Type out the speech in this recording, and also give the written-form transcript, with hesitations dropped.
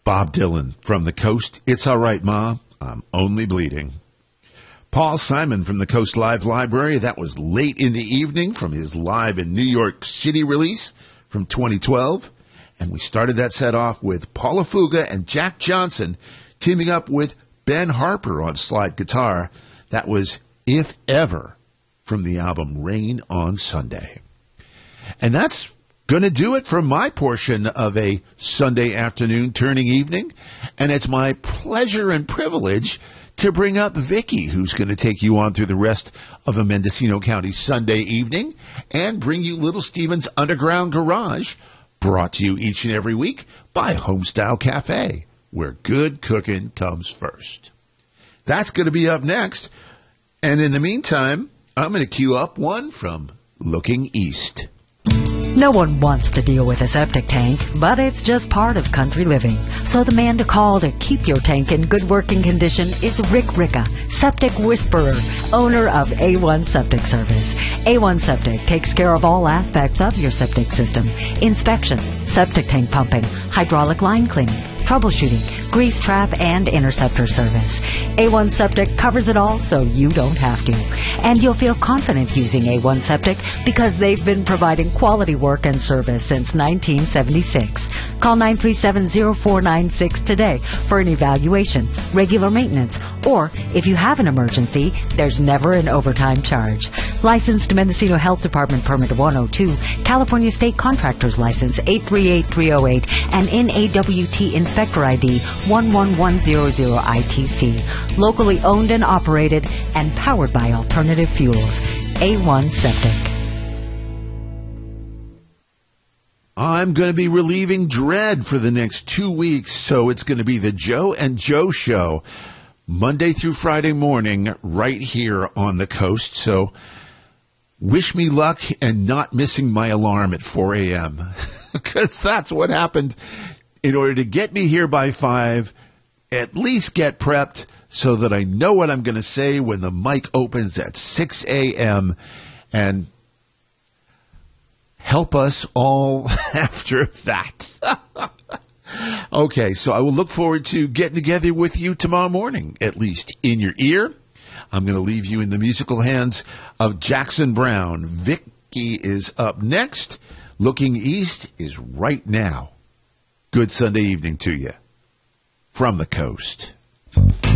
Bob Dylan from the Coast. It's all right, Ma. I'm only bleeding. Paul Simon from the Coast Live Library. That was Late in the Evening from his Live in New York City release from 2012. And we started that set off with Paula Fuga and Jack Johnson teaming up with Ben Harper on slide guitar. That was If Ever from the album Rain on Sunday. And that's going to do it from my portion of a Sunday afternoon turning evening. And it's my pleasure and privilege to bring up Vicki, who's going to take you on through the rest of the Mendocino County Sunday evening and bring you Little Steven's Underground Garage, brought to you each and every week by Homestyle Cafe, where good cooking comes first. That's going to be up next. And in the meantime, I'm going to cue up one from Looking East. No one wants to deal with a septic tank, but it's just part of country living. So the man to call to keep your tank in good working condition is Rick Ricca, Septic Whisperer, owner of A1 Septic Service. A1 Septic takes care of all aspects of your septic system: inspection, septic tank pumping, hydraulic line cleaning, troubleshooting, grease trap, and interceptor service. A1 Septic covers it all, so you don't have to. And you'll feel confident using A1 Septic because they've been providing quality work and service since 1976. Call 937-0496 today for an evaluation, regular maintenance, or if you have an emergency, there's never an overtime charge. Licensed Mendocino Health Department Permit 102, California State Contractor's License 838308, and NAWT Inspector ID 11100 ITC. Locally owned and operated and powered by alternative fuels. A1 Septic. I'm going to be relieving dread for the next 2 weeks, so it's going to be the Joe and Joe Show, Monday through Friday morning, right here on the Coast. So wish me luck and not missing my alarm at 4 a.m., because that's what happened. In order to get me here by 5, at least get prepped so that I know what I'm going to say when the mic opens at 6 a.m. and help us all after that. Okay, so I will look forward to getting together with you tomorrow morning, at least in your ear. I'm going to leave you in the musical hands of Jackson Browne. Vicki is up next. Looking East is right now. Good Sunday evening to you from the Coast.